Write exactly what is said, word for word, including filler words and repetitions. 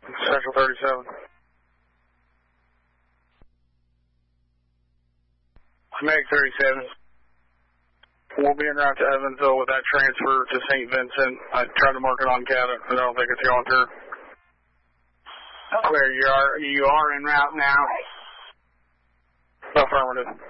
Central thirty-seven. Meg thirty-seven. We'll be en route to Evansville with that transfer to Saint Vincent. I tried to mark it on cabin, but I don't think it's going through. Clear, you are, you are en route now. Affirmative.